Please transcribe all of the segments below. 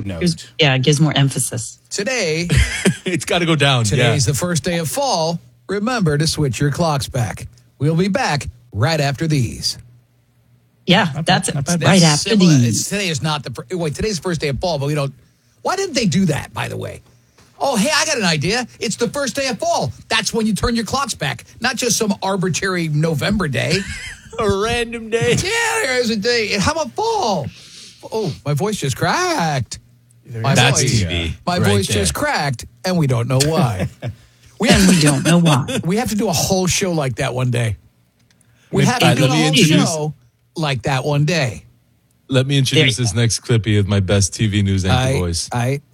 note. Yeah, it gives more emphasis. Today, it's got to go down. Today's the first day of fall. Remember to switch your clocks back. We'll be back right after these. Yeah, that's right after similar. these. Today is not today's the first day of fall, but we don't. Why didn't they do that, by the way? Oh, hey, I got an idea. It's the first day of fall. That's when you turn your clocks back, not just some arbitrary November day. A random day. Yeah, there's a day. How about fall? Oh, my voice just cracked. That's TV. My voice just cracked, and we don't know why. We don't know why. We have to do a whole show like that one day. We have to do a whole show like that one day. Let me introduce this next clippy of my best TV news anchor voice.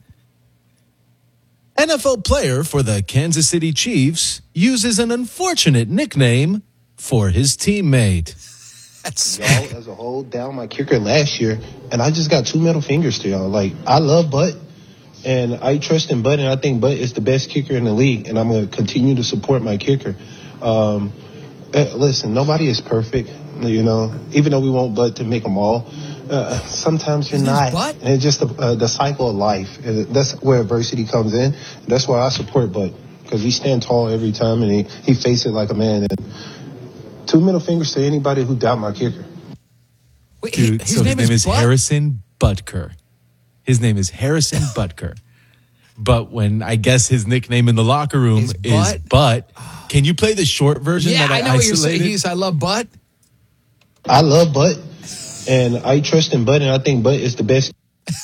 NFL player for the Kansas City Chiefs uses an unfortunate nickname for his teammate. Y'all as a whole down my kicker last year, and I just got 2 middle fingers to y'all. Like, I love Butt, and I trust in Butt, and I think Butt is the best kicker in the league, and I'm going to continue to support my kicker. Listen, nobody is perfect, you know, even though we want Butt to make them all. Sometimes you're not. And it's just the cycle of life. And that's where adversity comes in. That's why I support Butt, because he stands tall every time, and he faces it like a man. And 2 middle fingers to anybody who doubt my kicker. Wait, Dude, his name is Harrison Butker. His name is Harrison Butker. But when I guess his nickname in the locker room is Butt, can you play the short version that I know what you're isolated? saying. I love Butt. I love Butt, and I trust in Butt, and I think Butt is the best.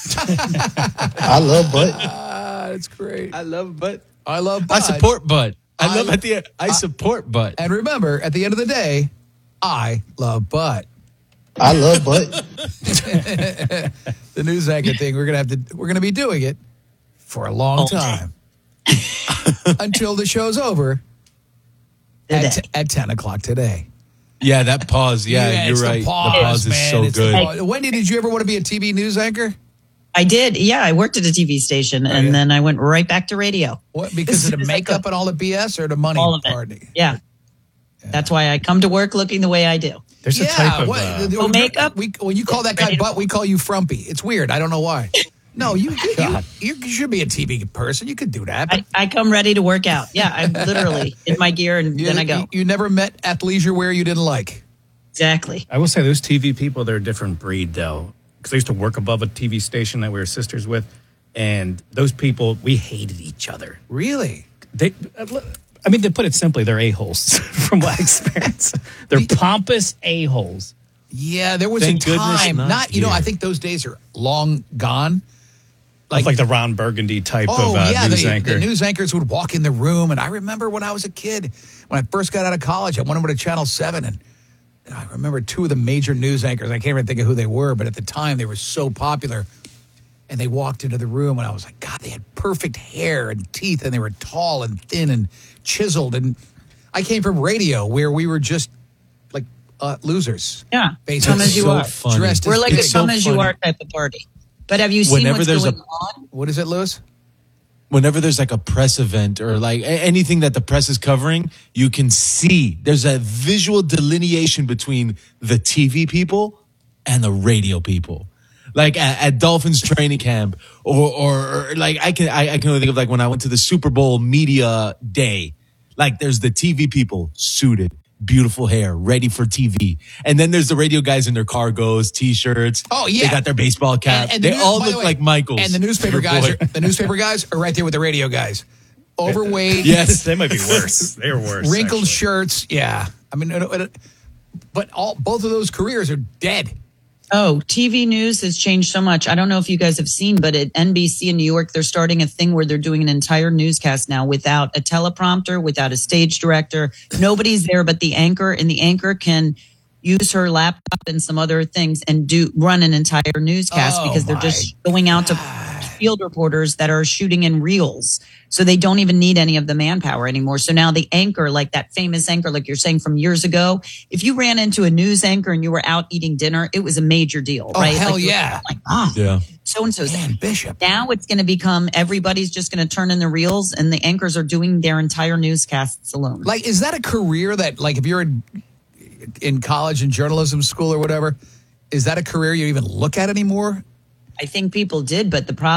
I love Butt. That's great. I love Butt. I love Butt. I support Butt. I support Butt. And remember, at the end of the day, I love Butt. I love Butt. The news anchor thing, we're gonna be doing it for a long time. Until the show's over at 10 o'clock today. Yeah, that pause. Yeah, you're right. The pause is so good. Wendy, did you ever want to be a TV news anchor? I did. Yeah, I worked at a TV station, and then I went right back to radio. What? Because of the makeup and all the BS, or the money party? Yeah. That's why I come to work looking the way I do. There's a type of makeup. When you call that guy Butt, we call you Frumpy. It's weird. I don't know why. No, you should be a TV person. You could do that. I come ready to work out. Yeah, I'm literally in my gear, and then I go. You never met athleisure wear you didn't like. Exactly. I will say those TV people, they're a different breed, though. Because I used to work above a TV station that we were sisters with, and those people, we hated each other. Really? To put it simply, they're a-holes from my experience. They're pompous a-holes. Yeah, there was a time. I think those days are long gone. Like the Ron Burgundy type of news anchor. The news anchors would walk in the room, and I remember when I was a kid, when I first got out of college, I went over to Channel 7, and I remember 2 of the major news anchors. I can't even think of who they were, but at the time they were so popular. And they walked into the room, and I was like, God, they had perfect hair and teeth, and they were tall and thin and chiseled. And I came from radio, where we were just like losers. Yeah, basically. come as you are. Dressed we're as like a come as you are type of party. But have you seen what's going on? What is it, Lewis? Whenever there's like a press event or like anything that the press is covering, you can see there's a visual delineation between the TV people and the radio people. Like at Dolphins training camp, or like I can only think of like when I went to the Super Bowl media day. Like there's the TV people suited, beautiful hair, ready for TV, and then there's the radio guys in their cargos, t-shirts. Oh yeah, they got their baseball cap. And they all look like Michaels. And the newspaper guys are right there with the radio guys. Overweight. Yes, they might be worse. They're worse. Wrinkled shirts. Yeah, I mean, but both of those careers are dead. Oh, TV news has changed so much. I don't know if you guys have seen, but at NBC in New York, they're starting a thing where they're doing an entire newscast now without a teleprompter, without a stage director. Nobody's there but the anchor, and the anchor can use her laptop and some other things and run an entire newscast because they're just going out to field reporters that are shooting in reels. So they don't even need any of the manpower anymore. So now the anchor, like that famous anchor, like you're saying from years ago, if you ran into a news anchor and you were out eating dinner, it was a major deal, right? Hell like, yeah. Like, yeah. So-and-so's Bishop. Now it's going to become everybody's just going to turn in the reels, and the anchors are doing their entire newscasts alone. Like, is that a career that, like, if you're in college and journalism school or whatever, is that a career you even look at anymore? I think people did, but the problem